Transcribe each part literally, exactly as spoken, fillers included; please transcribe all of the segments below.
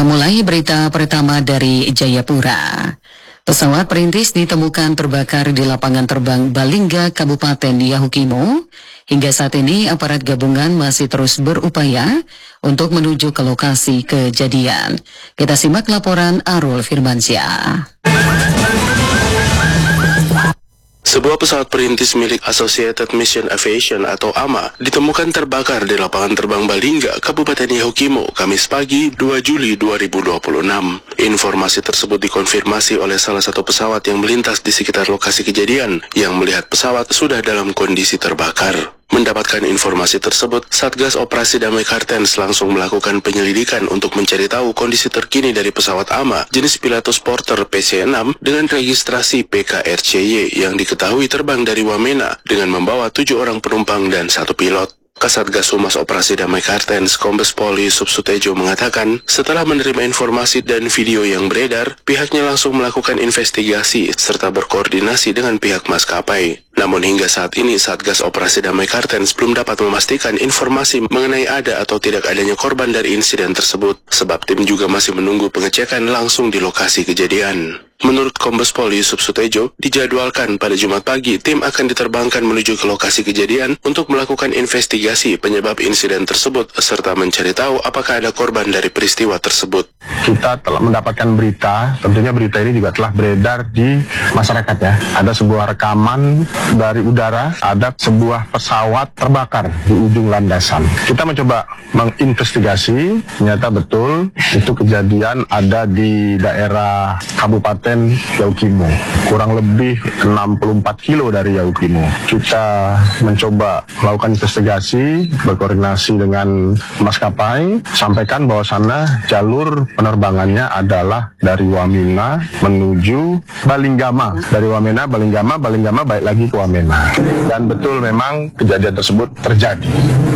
Kita mulai berita pertama dari Jayapura. Pesawat perintis ditemukan terbakar di lapangan terbang Balingga, Kabupaten Yahukimo. Hingga saat ini aparat gabungan masih terus berupaya untuk menuju ke lokasi kejadian. Kita simak laporan Arul Firmansyah. Sebuah pesawat perintis milik Associated Mission Aviation atau A M A ditemukan terbakar di lapangan terbang Balingga, Kabupaten Yahukimo, Kamis pagi dua Juli dua ribu dua puluh enam. Informasi tersebut dikonfirmasi oleh salah satu pesawat yang melintas di sekitar lokasi kejadian yang melihat pesawat sudah dalam kondisi terbakar. Mendapatkan informasi tersebut, Satgas Operasi Damai Kartens langsung melakukan penyelidikan untuk mencari tahu kondisi terkini dari pesawat A M A jenis Pilatus Porter P C enam dengan registrasi P K R C Y yang diketahui terbang dari Wamena dengan membawa tujuh orang penumpang dan satu pilot. Kasatgas Humas Operasi Damai Kartens Kombes Pol Yusuf Sutejo mengatakan, setelah menerima informasi dan video yang beredar, pihaknya langsung melakukan investigasi serta berkoordinasi dengan pihak maskapai. Namun hingga saat ini Satgas Operasi Damai Kartens belum dapat memastikan informasi mengenai ada atau tidak adanya korban dari insiden tersebut, sebab tim juga masih menunggu pengecekan langsung di lokasi kejadian. Menurut Kombes Pol Yusuf Sutejo, dijadwalkan pada Jumat pagi tim akan diterbangkan menuju ke lokasi kejadian untuk melakukan investigasi penyebab insiden tersebut serta mencari tahu apakah ada korban dari peristiwa tersebut. Kita telah mendapatkan berita, tentunya berita ini juga telah beredar di masyarakat ya. Ada sebuah rekaman dari udara, ada sebuah pesawat terbakar di ujung landasan. Kita mencoba menginvestigasi, ternyata betul itu kejadian ada di daerah Kabupaten Yahukimo, kurang lebih enam puluh empat kilo dari Yahukimo. Kita mencoba melakukan investigasi, berkoordinasi dengan maskapai, sampaikan bahwa sana jalur penerbangannya adalah dari Wamena menuju Balinggama. Dari Wamena, Balinggama, Balinggama balik lagi ke Wamena. Dan betul memang kejadian tersebut terjadi.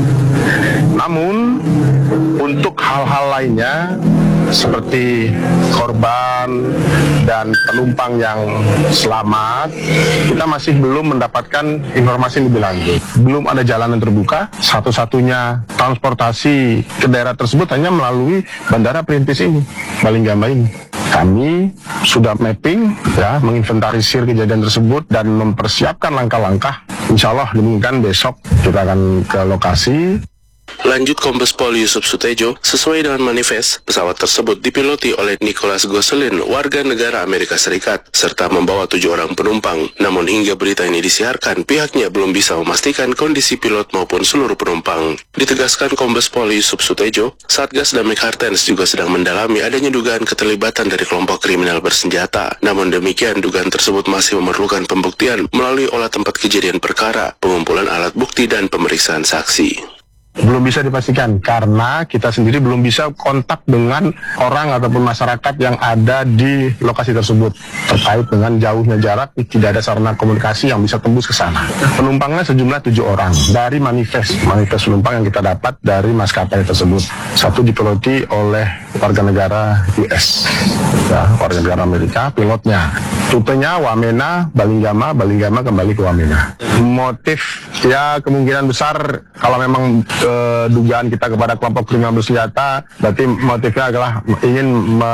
Namun, untuk hal-hal lainnya, seperti korban dan penumpang yang selamat, kita masih belum mendapatkan informasi lebih lanjut. Belum ada jalan yang terbuka, satu-satunya transportasi ke daerah tersebut hanya melalui bandara perintis ini, Balinggama ini. Kami sudah mapping, ya, menginventarisir kejadian tersebut dan mempersiapkan langkah-langkah. Insya Allah dimungkinkan besok kita akan ke lokasi. Lanjut Kombes Pol Yusuf Sutejo, sesuai dengan manifest, pesawat tersebut dipiloti oleh Nicholas Gosselin, warga negara Amerika Serikat, serta membawa tujuh orang penumpang. Namun hingga berita ini disiarkan, pihaknya belum bisa memastikan kondisi pilot maupun seluruh penumpang. Ditegaskan Kombes Pol Yusuf Sutejo, Satgas Damai Kartens juga sedang mendalami adanya dugaan keterlibatan dari kelompok kriminal bersenjata. Namun demikian, dugaan tersebut masih memerlukan pembuktian melalui olah tempat kejadian perkara, pengumpulan alat bukti, dan pemeriksaan saksi. Belum bisa dipastikan karena kita sendiri belum bisa kontak dengan orang ataupun masyarakat yang ada di lokasi tersebut terkait dengan jauhnya jarak, tidak ada sarana komunikasi yang bisa tembus ke sana. Penumpangnya sejumlah tujuh orang dari manifest manifest penumpang yang kita dapat dari maskapai tersebut. Satu dipiloti oleh warga negara U S, ya, warga negara Amerika, pilotnya. Rutenya Wamena, Balinggama, Balinggama kembali ke Wamena. Motif ya kemungkinan besar kalau memang ke dugaan kita kepada kelompok kriminal bersenjata, berarti motifnya adalah ingin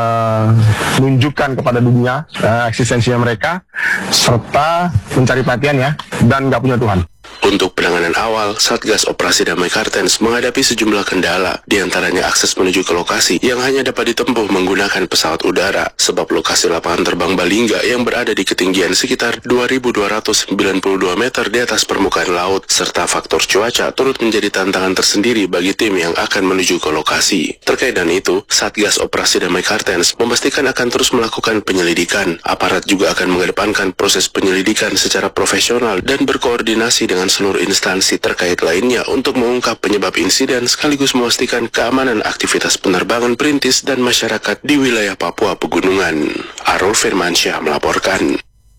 menunjukkan kepada dunia uh, eksistensinya mereka, serta mencari perhatian ya, dan nggak punya Tuhan. Untuk penanganan awal, Satgas Operasi Damai Kartens menghadapi sejumlah kendala, diantaranya akses menuju ke lokasi yang hanya dapat ditempuh menggunakan pesawat udara, sebab lokasi lapangan terbang Balingga yang berada di ketinggian sekitar dua ribu dua ratus sembilan puluh dua meter di atas permukaan laut, serta faktor cuaca turut menjadi tantangan tersendiri bagi tim yang akan menuju ke lokasi. Terkait dengan itu, Satgas Operasi Damai Kartens memastikan akan terus melakukan penyelidikan. Aparat juga akan mengedepankan proses penyelidikan secara profesional dan berkoordinasi dengan seluruh instansi terkait lainnya untuk mengungkap penyebab insiden sekaligus memastikan keamanan aktivitas penerbangan perintis dan masyarakat di wilayah Papua Pegunungan. Arul Firmansyah melaporkan.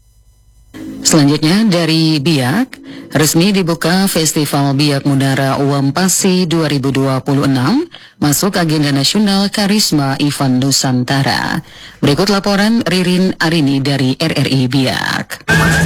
Selanjutnya dari Biak, resmi dibuka Festival Biak Mudara Wampasi dua ribu dua puluh enam masuk agenda nasional Karisma Event Nusantara. Berikut laporan Ririn Arini dari R R I Biak.